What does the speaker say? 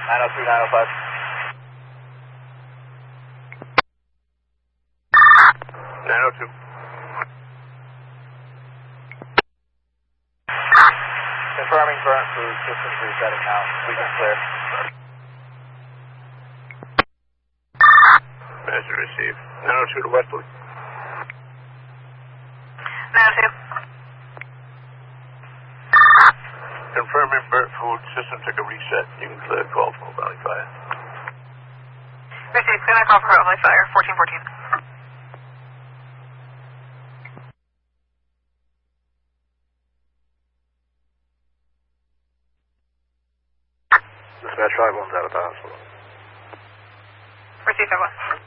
902, 905. 902. Confirming burnt food, systems resetting now. We can clear. Master received. 902 to Westwood. 902. Confirming burnt food, system took a reset. You can clear call from Valley Fire. Received. Clear call for Valley Fire, 1414. Dispatch 5-1's out of the hospital. Received 5-1.